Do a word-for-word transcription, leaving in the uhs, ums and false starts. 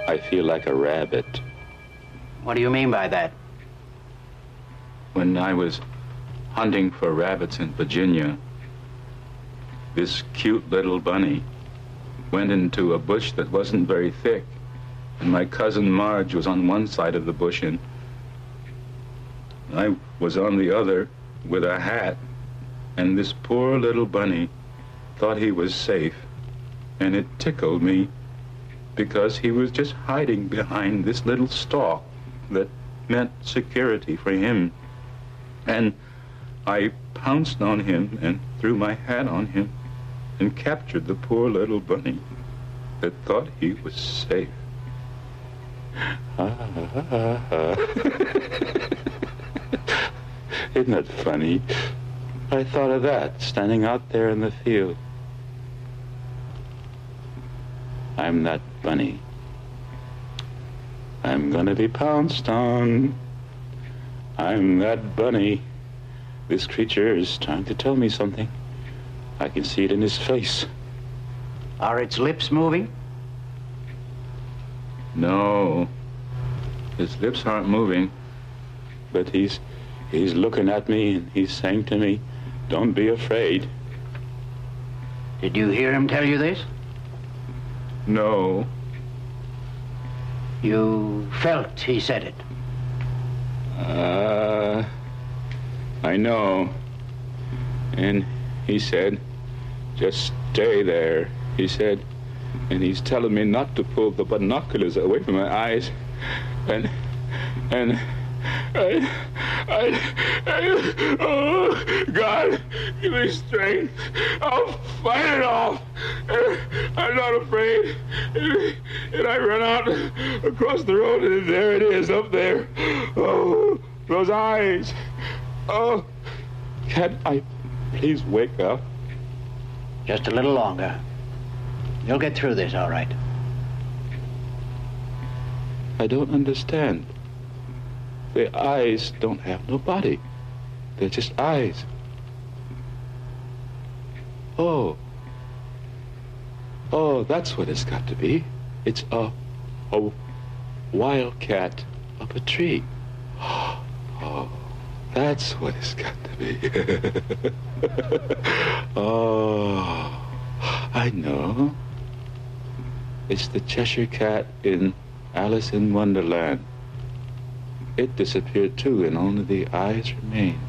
I feel like a rabbit. What do you mean by that? When I was hunting for rabbits in Virginia, this cute little bunny went into a bush that wasn't very thick, and my cousin Marge was on one side of the bush, and I was on the other with a hat, and this poor little bunny thought he was safe, and it tickled me because he was just hiding behind this little stalk that meant security for him. And I pounced on him and threw my hat on him and captured the poor little bunny that thought he was safe. Isn't that funny? I thought of that standing out there in the field. I'm that bunny. I'm gonna be pounced on. I'm that bunny. This creature is trying to tell me something. I can see it in his face. Are its lips moving? No. His lips aren't moving. But he's he's looking at me and he's saying to me, "Don't be afraid." Did you hear him tell you this? No. You felt he said it? Uh, I know. And he said, "Just stay there," he said. And he's telling me not to pull the binoculars away from my eyes. And, and, I, I, I, oh, God, give me strength. I'll fight it off. I'm not afraid. And I run out across the road, and there it is, up there. Oh, those eyes. Oh, can I please wake up? Just a little longer. You'll get through this, all right. I don't understand. The eyes don't have no body. They're just eyes. Oh. Oh, that's what it's got to be. It's a, a wildcat up a tree. Oh, that's what it's got to be. Oh, I know. It's the Cheshire Cat in Alice in Wonderland. It disappeared too, and only the eyes remain.